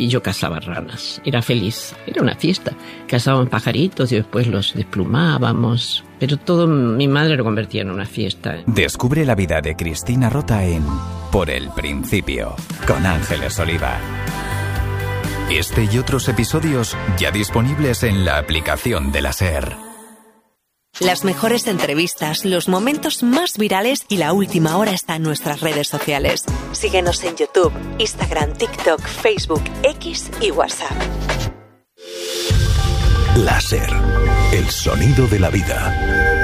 y yo cazaba ranas. Era feliz, era una fiesta. Cazábamos pajaritos y después los desplumábamos. Pero todo mi madre lo convertía en una fiesta. Descubre la vida de Cristina Rota en Por el Principio, con Ángeles Oliva. Este y otros episodios ya disponibles en la aplicación de la SER. Las mejores entrevistas, los momentos más virales y la última hora está en nuestras redes sociales. Síguenos en YouTube, Instagram, TikTok, Facebook, X y WhatsApp. La SER, el sonido de la vida.